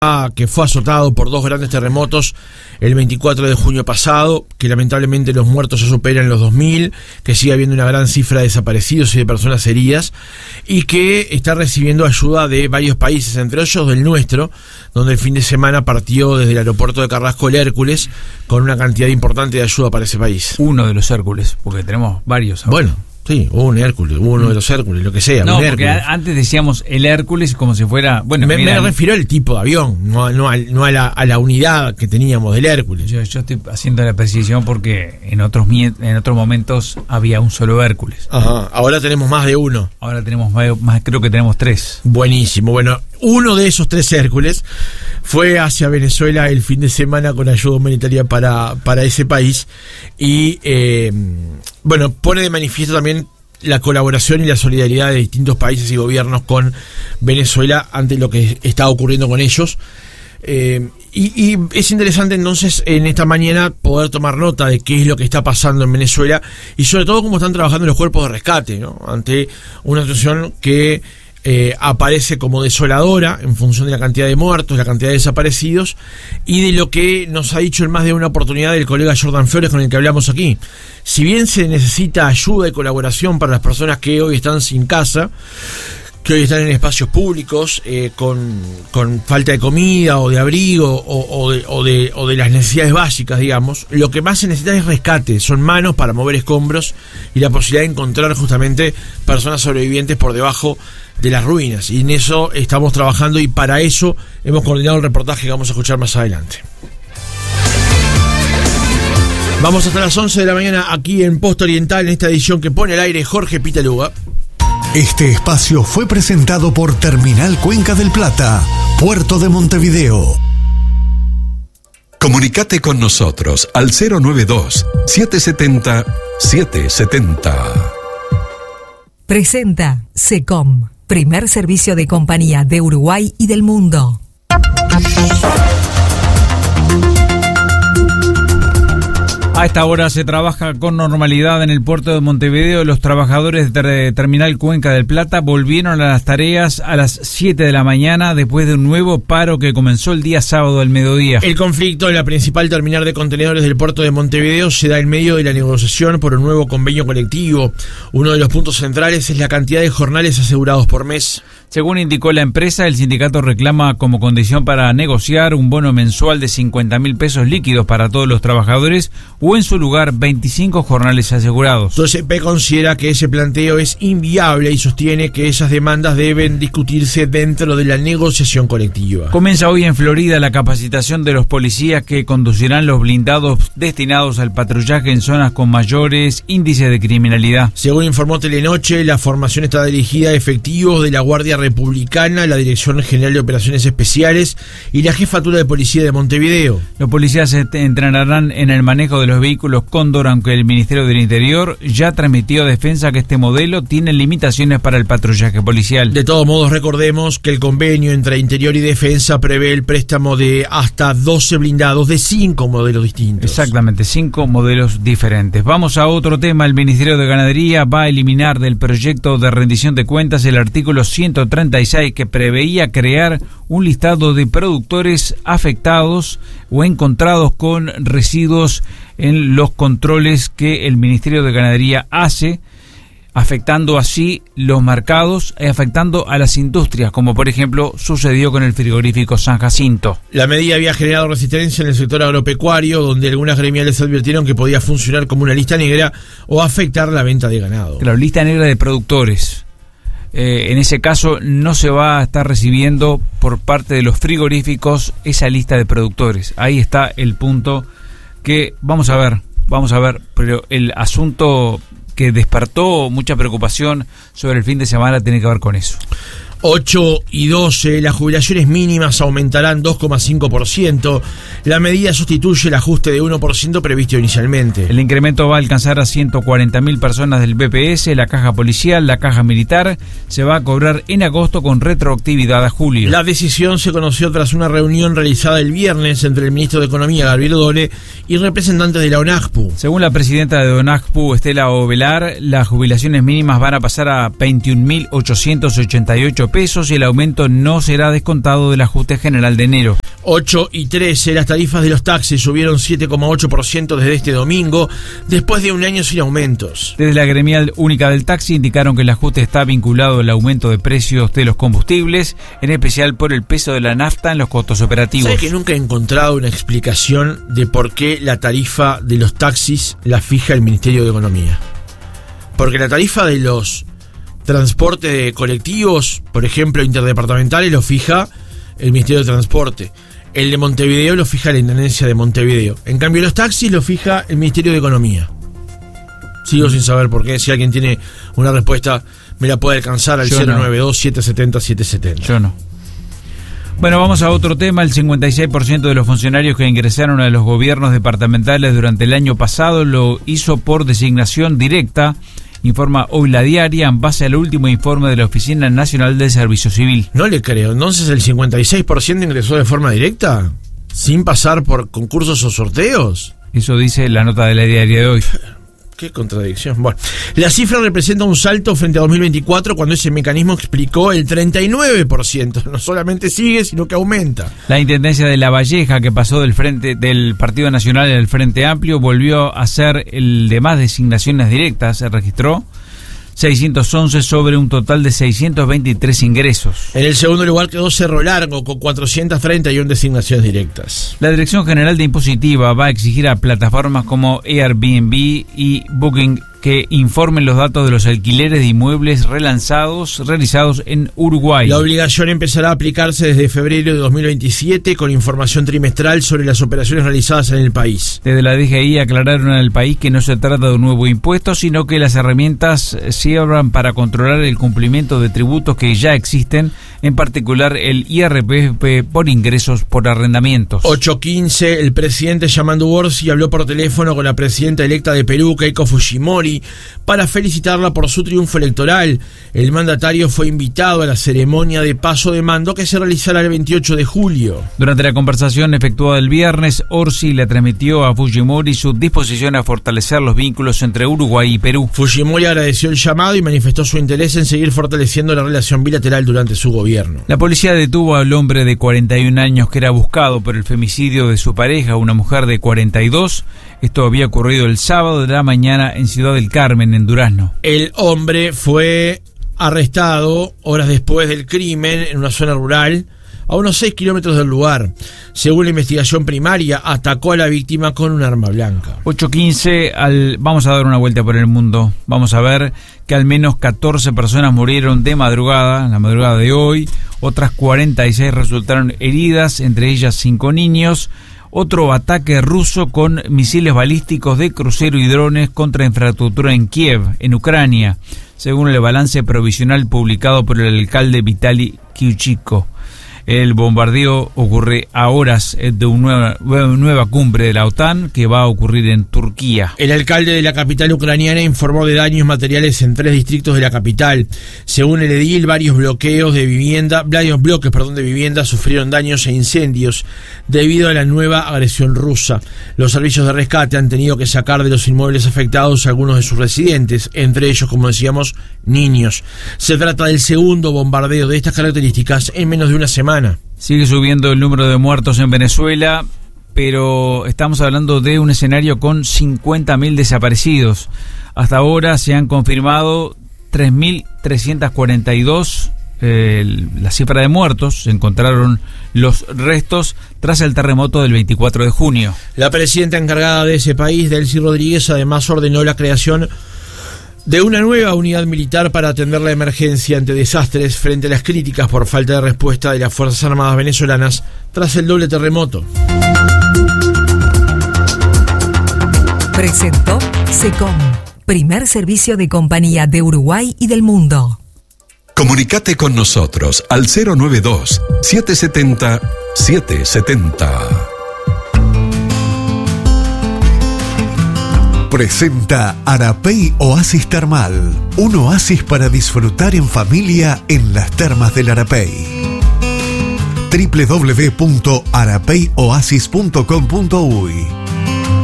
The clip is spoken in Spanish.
que fue azotado por dos grandes terremotos el 24 de junio pasado, que lamentablemente los muertos ya superan los 2.000, que sigue habiendo una gran cifra de desaparecidos y de personas heridas, y que está recibiendo ayuda de varios países, entre ellos del nuestro, donde el fin de semana partió desde el aeropuerto de Carrasco el Hércules, con una cantidad importante de ayuda para ese país. Uno de los Hércules, porque tenemos varios ahora. Bueno. Sí, un Hércules, uno de los Hércules, lo que sea. No, un porque antes decíamos el Hércules como si fuera... Bueno, me refiero al tipo de avión, no a la unidad que teníamos del Hércules. Yo estoy haciendo la precisión porque en otros momentos había un solo Hércules. Ajá, ahora tenemos más de uno. Ahora tenemos más, creo que tenemos 3. Buenísimo, bueno, uno de esos 3 Hércules fue hacia Venezuela el fin de semana con ayuda humanitaria para ese país y... bueno, pone de manifiesto también la colaboración y la solidaridad de distintos países y gobiernos con Venezuela ante lo que está ocurriendo con ellos. Y es interesante entonces en esta mañana poder tomar nota de qué es lo que está pasando en Venezuela y sobre todo cómo están trabajando los cuerpos de rescate, ¿no? Ante una situación que aparece como desoladora en función de la cantidad de muertos, la cantidad de desaparecidos y de lo que nos ha dicho en más de una oportunidad el colega Jordan Flores con el que hablamos aquí. Si bien se necesita ayuda y colaboración para las personas que hoy están sin casa, que hoy están en espacios públicos con falta de comida o de abrigo o de las necesidades básicas, digamos, lo que más se necesita es rescate, son manos para mover escombros y la posibilidad de encontrar justamente personas sobrevivientes por debajo de las ruinas, y en eso estamos trabajando y para eso hemos coordinado el reportaje que vamos a escuchar más adelante. Vamos hasta las 11 de la mañana aquí en Posta Oriental, en esta edición que pone al aire Jorge Pitaluga. Este espacio fue presentado por Terminal Cuenca del Plata, Puerto de Montevideo. Comunicate con nosotros al 092-770-770. Presenta SECOM, primer servicio de compañía de Uruguay y del mundo. A esta hora se trabaja con normalidad en el puerto de Montevideo. Los trabajadores de Terminal Cuenca del Plata volvieron a las tareas a las 7 de la mañana después de un nuevo paro que comenzó el día sábado al mediodía. El conflicto en la principal terminal de contenedores del puerto de Montevideo se da en medio de la negociación por un nuevo convenio colectivo. Uno de los puntos centrales es la cantidad de jornales asegurados por mes. Según indicó la empresa, el sindicato reclama como condición para negociar un bono mensual de 50.000 pesos líquidos para todos los trabajadores o en su lugar 25 jornales asegurados. SOSEP considera que ese planteo es inviable y sostiene que esas demandas deben discutirse dentro de la negociación colectiva. Comienza hoy en Florida la capacitación de los policías que conducirán los blindados destinados al patrullaje en zonas con mayores índices de criminalidad. Según informó Telenoche, la formación está dirigida a efectivos de la Guardia Republicana, la Dirección General de Operaciones Especiales y la Jefatura de Policía de Montevideo. Los policías se entrenarán en el manejo de los vehículos Cóndor, aunque el Ministerio del Interior ya transmitió a Defensa que este modelo tiene limitaciones para el patrullaje policial. De todos modos, recordemos que el convenio entre Interior y Defensa prevé el préstamo de hasta 12 blindados de 5 modelos distintos. Exactamente, 5 modelos diferentes. Vamos a otro tema. El Ministerio de Ganadería va a eliminar del proyecto de rendición de cuentas el artículo 136 que preveía crear un listado de productores afectados o encontrados con residuos en los controles que el Ministerio de Ganadería hace, afectando así los mercados y afectando a las industrias, como por ejemplo sucedió con el frigorífico San Jacinto. La medida había generado resistencia en el sector agropecuario, donde algunas gremiales advirtieron que podía funcionar como una lista negra o afectar la venta de ganado. La lista negra de productores. En ese caso no se va a estar recibiendo por parte de los frigoríficos esa lista de productores. Ahí está el punto que vamos a ver, pero el asunto que despertó mucha preocupación sobre el fin de semana tiene que ver con eso. 8 y 12, las jubilaciones mínimas aumentarán 2,5%. La medida sustituye el ajuste de 1% previsto inicialmente. El incremento va a alcanzar a 140.000 personas del BPS, la caja policial, la caja militar. Se va a cobrar en agosto con retroactividad a julio. La decisión se conoció tras una reunión realizada el viernes entre el ministro de Economía, Gabriel Dole, y representantes de la ONACPU. Según la presidenta de ONACPU, Estela Ovelar, las jubilaciones mínimas van a pasar a 21.888 pesos y el aumento no será descontado del ajuste general de enero. 8 y 13, las tarifas de los taxis subieron 7,8% desde este domingo, después de un año sin aumentos. Desde la gremial única del taxi indicaron que el ajuste está vinculado al aumento de precios de los combustibles, en especial por el peso de la nafta en los costos operativos. ¿Sabes que nunca he encontrado una explicación de por qué la tarifa de los taxis la fija el Ministerio de Economía? Porque la tarifa de los transportes de colectivos, por ejemplo, interdepartamentales, lo fija el Ministerio de Transporte. El de Montevideo lo fija la Intendencia de Montevideo. En cambio, los taxis lo fija el Ministerio de Economía. Sigo sin saber por qué. Si alguien tiene una respuesta, me la puede alcanzar al 092-770-770. Yo no. Bueno, vamos a otro tema. El 56% de los funcionarios que ingresaron a los gobiernos departamentales durante el año pasado lo hizo por designación directa, informa hoy La Diaria, en base al último informe de la Oficina Nacional del Servicio Civil. No le creo. Entonces, ¿el 56% ingresó de forma directa? ¿Sin pasar por concursos o sorteos? Eso dice la nota de La Diaria de hoy. Qué contradicción. Bueno, la cifra representa un salto frente a 2024, cuando ese mecanismo explicó el 39%. No solamente sigue, sino que aumenta. La Intendencia de La Valleja, que pasó del Partido Nacional al Frente Amplio, volvió a ser el de más designaciones directas. Se registró 611 sobre un total de 623 ingresos. En el segundo lugar quedó Cerro Largo, con 431 designaciones directas. La Dirección General de Impositiva va a exigir a plataformas como Airbnb y Booking que informen los datos de los alquileres de inmuebles realizados en Uruguay. La obligación empezará a aplicarse desde febrero de 2027 con información trimestral sobre las operaciones realizadas en el país. Desde la DGI aclararon al país que no se trata de un nuevo impuesto, sino que las herramientas sirvan para controlar el cumplimiento de tributos que ya existen, en particular el IRPF por ingresos por arrendamientos. 8:15, el presidente Yamandu Orsi habló por teléfono con la presidenta electa de Perú, Keiko Fujimori, para felicitarla por su triunfo electoral. El mandatario fue invitado a la ceremonia de paso de mando que se realizará el 28 de julio. Durante la conversación efectuada el viernes, Orsi le transmitió a Fujimori su disposición a fortalecer los vínculos entre Uruguay y Perú. Fujimori agradeció el llamado y manifestó su interés en seguir fortaleciendo la relación bilateral durante su gobierno. La policía detuvo al hombre de 41 años que era buscado por el femicidio de su pareja, una mujer de 42. Esto había ocurrido el sábado de la mañana en Ciudad del Carmen, en Durazno. El hombre fue arrestado horas después del crimen en una zona rural, a unos 6 kilómetros del lugar. Según la investigación primaria, atacó a la víctima con un arma blanca. 8:15, vamos a dar una vuelta por el mundo. Vamos a ver que al menos 14 personas murieron de madrugada, la madrugada de hoy. Otras 46 resultaron heridas, entre ellas 5 niños. Otro ataque ruso con misiles balísticos de crucero y drones contra infraestructura en Kiev, en Ucrania, según el balance provisional publicado por el alcalde Vitaly Klitschko. El bombardeo ocurre a horas de una nueva cumbre de la OTAN que va a ocurrir en Turquía. El alcalde de la capital ucraniana informó de daños materiales en 3 distritos de la capital. Según el edil, varios bloques de vivienda sufrieron daños e incendios debido a la nueva agresión rusa. Los servicios de rescate han tenido que sacar de los inmuebles afectados a algunos de sus residentes, entre ellos, como decíamos, niños. Se trata del segundo bombardeo de estas características en menos de una semana. Sigue subiendo el número de muertos en Venezuela, pero estamos hablando de un escenario con 50.000 desaparecidos. Hasta ahora se han confirmado 3.342 la cifra de muertos. Se encontraron los restos tras el terremoto del 24 de junio. La presidenta encargada de ese país, Delcy Rodríguez, además ordenó la creación de una nueva unidad militar para atender la emergencia ante desastres frente a las críticas por falta de respuesta de las Fuerzas Armadas venezolanas tras el doble terremoto. Presentó SECOM, primer servicio de compañía de Uruguay y del mundo. Comunicate con nosotros al 092-770-770. Presenta Arapey Oasis Termal, un oasis para disfrutar en familia en las termas del Arapey. www.arapeyoasis.com.uy